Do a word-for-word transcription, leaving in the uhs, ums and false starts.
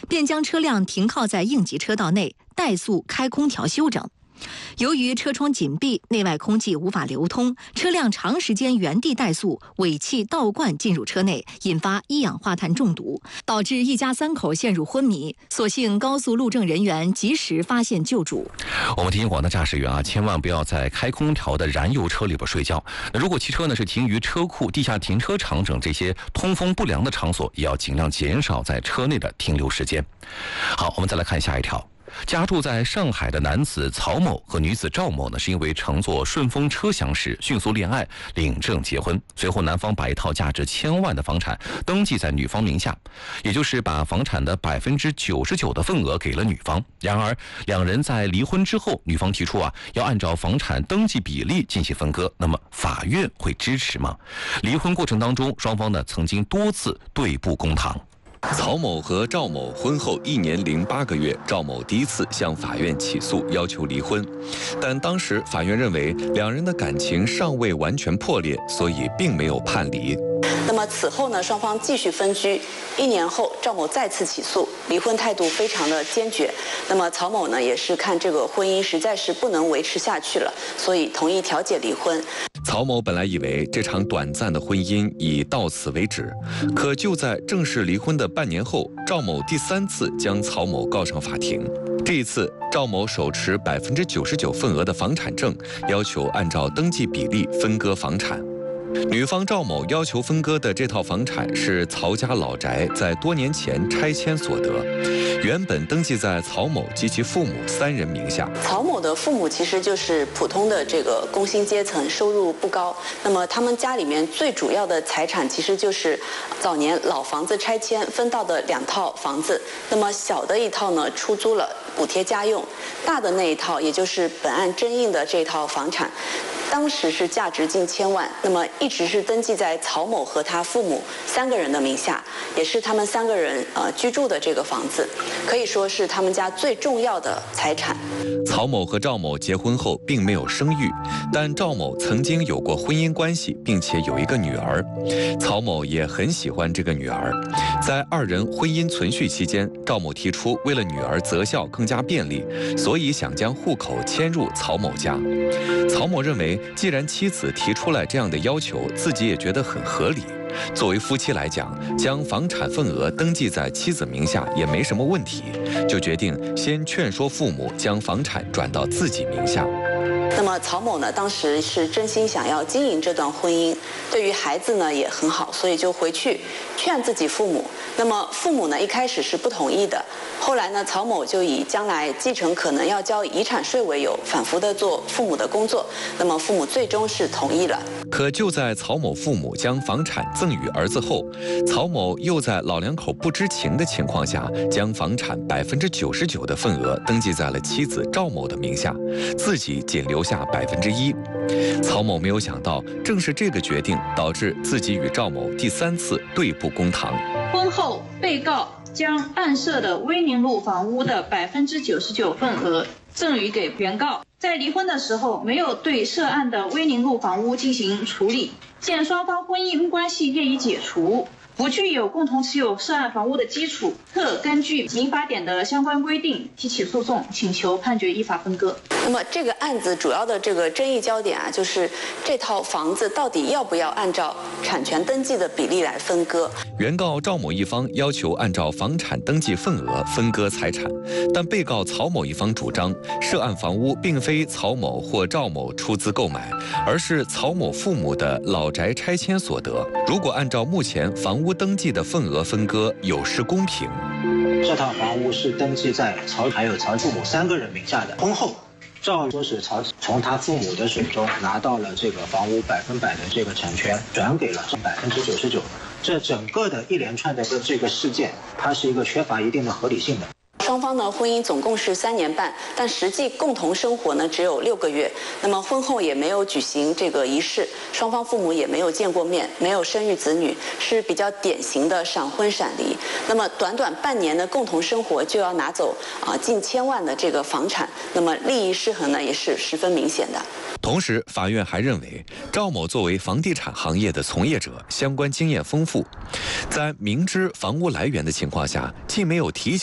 便将车辆停靠在应急车道内，怠速开空调休整。由于车窗紧闭，内外空气无法流通，车辆长时间原地怠速，尾气倒灌进入车内，引发一氧化碳中毒，导致一家三口陷入昏迷。所幸高速路政人员及时发现救助。 我们提醒广大驾驶员啊，千万不要在开空调的燃油车里边睡觉。那如果汽车呢是停于车库、地下停车场等这些通风不良的场所，也要尽量减少在车内的停留时间。好，我们再来看下一条。家住在上海的男子曹某和女子赵某呢，是因为乘坐顺风车厢时迅速恋爱，领证结婚。随后，男方把一套价值千万的房产登记在女方名下，也就是把房产的百分之九十九的份额给了女方。然而，两人在离婚之后，女方提出啊，要按照房产登记比例进行分割。那么，法院会支持吗？离婚过程当中，双方呢曾经多次对簿公堂。 曹某和赵某婚后一年零八个月，赵某第一次向法院起诉要求离婚，但当时法院认为两人的感情尚未完全破裂，所以并没有判离。 那么此后呢，双方继续分居。一年后，赵某再次起诉，离婚态度非常的坚决。那么曹某呢，也是看这个婚姻实在是不能维持下去了，所以同意调解离婚。 曹某本来以为这场短暂的婚姻已到此为止，可就在正式离婚的半年后，赵某第三次将曹某告上法庭。这一次，赵某手持百分之九十九份额的房产证，要求按照登记比例分割房产。女方赵某要求分割的这套房产是曹家老宅在多年前拆迁所得，原本登记在曹某及其父母三人名下。 曹某的父母其实就是普通的这个工薪阶层，收入不高。那么他们家里面最主要的财产其实就是早年老房子拆迁分到的两套房子。那么小的一套呢出租了，补贴家用；大的那一套，也就是本案争议的这套房产，当时是价值近千万，那么一直是登记在曹某和他父母三个人的名下，也是他们三个人呃居住的这个房子，可以说是他们家最重要的财产。 曹某和赵某结婚后并没有生育，但赵某曾经有过婚姻关系，并且有一个女儿。曹某也很喜欢这个女儿。在二人婚姻存续期间，赵某提出为了女儿择校更加便利，所以想将户口迁入曹某家。曹某认为，既然妻子提出来这样的要求，自己也觉得很合理。作为夫妻来讲，将房产份额登记在妻子名下也没什么问题，就决定先劝说父母将房产转到自己名下。 那么曹某呢，当时是真心想要经营这段婚姻，对于孩子呢也很好，所以就回去劝自己父母。那么父母呢一开始是不同意的，后来呢曹某就以将来继承可能要交遗产税为由，反复的做父母的工作。那么父母最终是同意了。 可就在曹某父母将房产赠与儿子后，曹某又在老两口不知情的情况下，将房产百分之九十九的份额登记在了妻子赵某的名下，自己仅留下百分之一。曹某没有想到，正是这个决定导致自己与赵某第三次对簿公堂。 婚后，被告将案涉的威宁路房屋的百分之九十九份额赠与给原告。在离婚的时候，没有对涉案的威宁路房屋进行处理。见双方婚姻关系业已解除，不具有共同持有涉案房屋的基础，特根据民法典的相关规定提起诉讼，请求判决依法分割。 那么这个案子主要的这个争议焦点啊，就是这套房子到底要不要按照产权登记的比例来分割。 原告赵某一方要求按照房产登记份额分割财产，但被告曹某一方主张，涉案房屋并非曹某或赵某出资购买，而是曹某父母的老宅拆迁所得。如果按照目前房屋登记的份额分割，有失公平。 这套房屋是登记在曹还有曹父母三个人名下的。婚后，赵说是曹从他父母的手中拿到了这个房屋百分百的这个产权，转给了百分之九十九。这整个的一连串的这个事件，它是一个缺乏一定的合理性的。 双方呢婚姻总共是三年半，但实际共同生活呢只有六个月。那么婚后也没有举行这个仪式，双方父母也没有见过面，没有生育子女，是比较典型的闪婚闪离。那么短短半年的共同生活就要拿走啊近千万的这个房产，那么利益失衡呢也是十分明显的。 同时，法院还认为，赵某作为房地产行业的从业者，相关经验丰富，在明知房屋来源的情况下，既没有提起